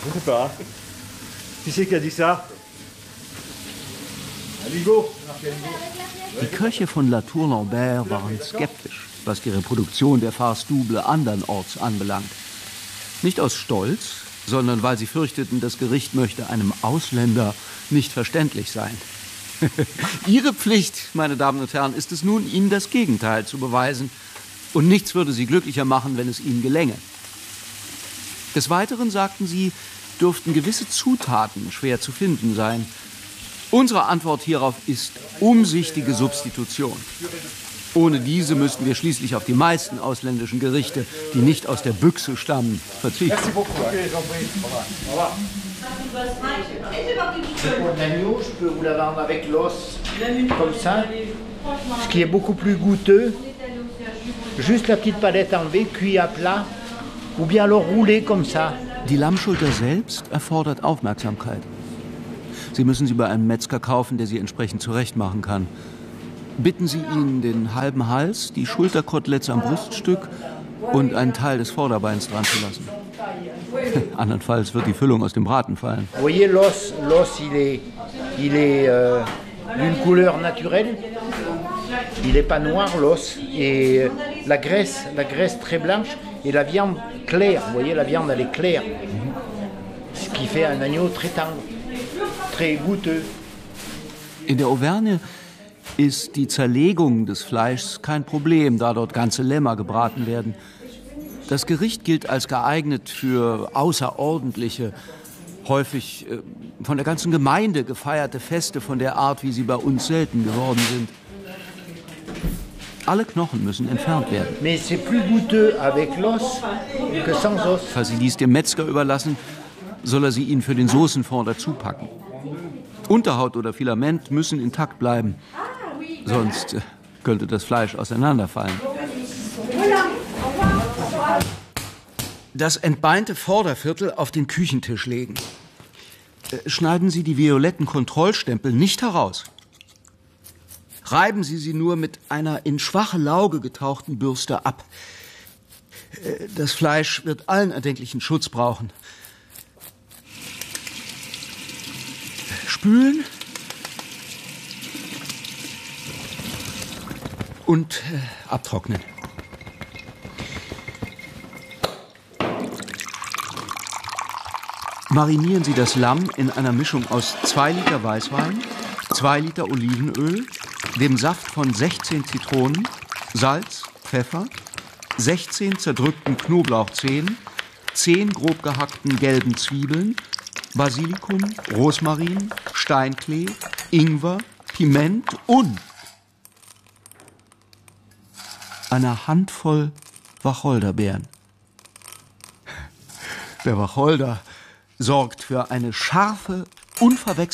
Je sais pas. Qui c'est qui a dit ça? Aligo. Die Köche von La Tour Lambert waren skeptisch, was die Reproduktion der Farce double andernorts anbelangt. Nicht aus Stolz, sondern weil sie fürchteten, das Gericht möchte einem Ausländer nicht verständlich sein. Ihre Pflicht, meine Damen und Herren, ist es nun, Ihnen das Gegenteil zu beweisen. Und nichts würde Sie glücklicher machen, wenn es Ihnen gelänge. Des Weiteren, sagten sie, dürften gewisse Zutaten schwer zu finden sein. Unsere Antwort hierauf ist umsichtige Substitution. Ohne diese müssten wir schließlich auf die meisten ausländischen Gerichte, die nicht aus der Büchse stammen, verzichten. L'agneau, je peux vous la vendre avec l'os, comme ça, ce qui est beaucoup plus goûteux. Juste la petite palette enlevée, cuit à plat, ou bien alors roulé comme ça. Die Lammschulter selbst erfordert Aufmerksamkeit. Sie müssen sie bei einem Metzger kaufen, der sie entsprechend zurechtmachen kann. Bitten Sie ihn, den halben Hals, die Schulterkoteletts am Bruststück und einen Teil des Vorderbeins dran zu lassen. Andernfalls wird die Füllung aus dem Braten fallen. Vous voyez, l'os, il est d'une couleur naturelle. Il n'est pas noir, l'os. Et la graisse très blanche et la viande claire. Vous voyez, la viande, elle est claire. Ce qui fait un agneau très tendre, très goûteux. In der Auvergne ist die Zerlegung des Fleischs kein Problem, da dort ganze Lämmer gebraten werden. Das Gericht gilt als geeignet für außerordentliche, häufig von der ganzen Gemeinde gefeierte Feste von der Art, wie sie bei uns selten geworden sind. Alle Knochen müssen entfernt werden. Mais c'est plus goûteux avec l'os que sans os. Falls Sie dies dem Metzger überlassen, soll er sie Ihnen für den Soßenfond dazu packen. Unterhaut oder Filament müssen intakt bleiben, sonst könnte das Fleisch auseinanderfallen. Das entbeinte Vorderviertel auf den Küchentisch legen. Schneiden Sie die violetten Kontrollstempel nicht heraus. Reiben Sie sie nur mit einer in schwache Lauge getauchten Bürste ab. Das Fleisch wird allen erdenklichen Schutz brauchen. Spülen und abtrocknen. Marinieren Sie das Lamm in einer Mischung aus 2 Liter Weißwein, 2 Liter Olivenöl, dem Saft von 16 Zitronen, Salz, Pfeffer, 16 zerdrückten Knoblauchzehen, 10 grob gehackten gelben Zwiebeln, Basilikum, Rosmarin, Steinklee, Ingwer, Piment und eine Handvoll Wacholderbeeren. Der Wacholder sorgt für eine scharfe, unverwechselbare